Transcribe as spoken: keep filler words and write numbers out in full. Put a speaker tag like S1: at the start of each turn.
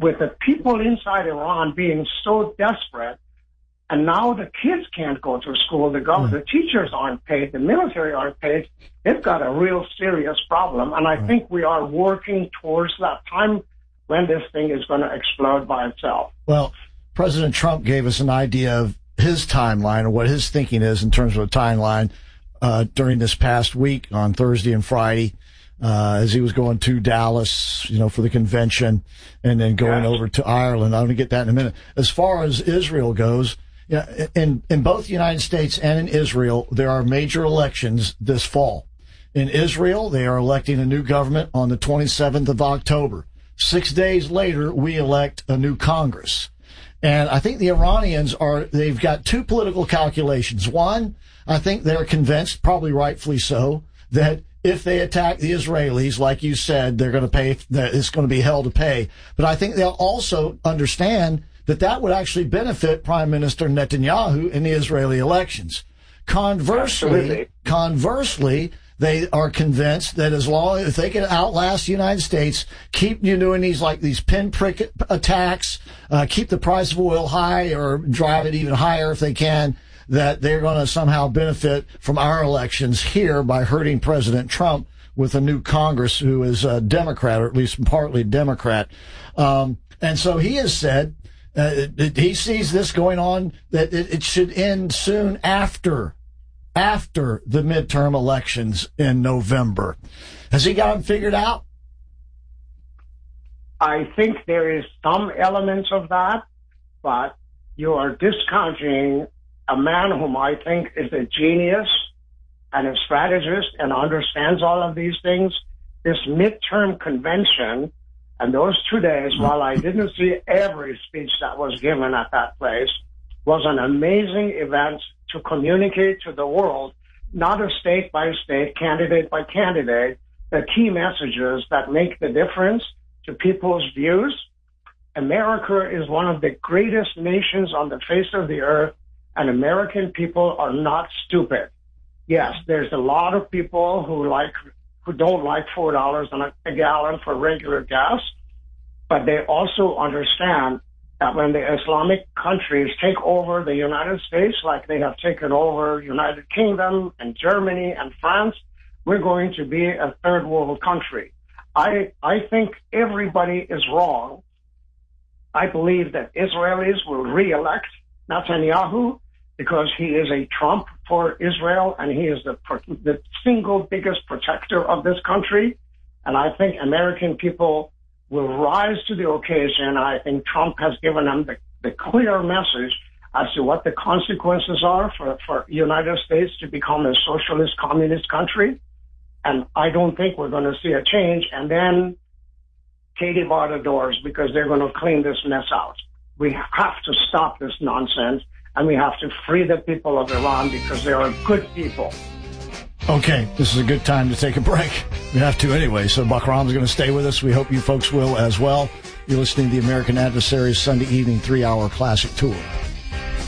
S1: with the people inside Iran being so desperate, and now the kids can't go to school, the government, mm. the teachers aren't paid, the military aren't paid, they've got a real serious problem. And I mm. think we are working towards that time when this thing is going to explode by itself.
S2: Well, President Trump gave us an idea of his timeline or what his thinking is in terms of a timeline uh, during this past week on Thursday and Friday. Uh, as he was going to Dallas, you know, for the convention and then going yes. over to Ireland. I'm going to get that in a minute. As far as Israel goes, yeah, in, in both the United States and in Israel, there are major elections this fall. In Israel, they are electing a new government on the twenty-seventh of October. Six days later, we elect a new Congress. And I think the Iranians are, they've got two political calculations. One, I think they're convinced, probably rightfully so, that if they attack the Israelis, like you said, they're going to pay, it's going to be hell to pay. But I think they'll also understand that that would actually benefit Prime Minister Netanyahu in the Israeli elections. Conversely, Absolutely. conversely, they are convinced that as long as they can outlast the United States, keep you doing these like these pinprick attacks, uh, keep the price of oil high or drive it even higher if they can, that they're going to somehow benefit from our elections here by hurting President Trump with a new Congress who is a Democrat, or at least partly Democrat. Um, and so he has said uh, it, it, he sees this going on, that it, it should end soon after, after the midterm elections in November. Has he got them figured out?
S1: I think there is some elements of that, but you are discounting a man whom I think is a genius and a strategist and understands all of these things. This midterm convention and those two days, while I didn't see every speech that was given at that place, was an amazing event to communicate to the world, not a state by state, candidate by candidate, the key messages that make the difference to people's views. America is one of the greatest nations on the face of the earth, and American people are not stupid. Yes, there's a lot of people who like, who don't like four dollars on a, a gallon for regular gas, but they also understand that when the Islamic countries take over the United States, like they have taken over United Kingdom and Germany and France, we're going to be a third world country. I, I think everybody is wrong. I believe that Israelis will re-elect Netanyahu, because he is a Trump for Israel, and he is the, the single biggest protector of this country. And I think American people will rise to the occasion. I think Trump has given them the, the clear message as to what the consequences are for, for United States to become a socialist communist country. And I don't think we're going to see a change. And then Katie bar the doors, because they're going to clean this mess out. We have to stop this nonsense. And we have to free the people of Iran, because they are good people.
S2: Okay, this is a good time to take a break. We have to anyway, so Bahram's going to stay with us. We hope you folks will as well. You're listening to the American Adversaries Sunday evening three-hour classic tour.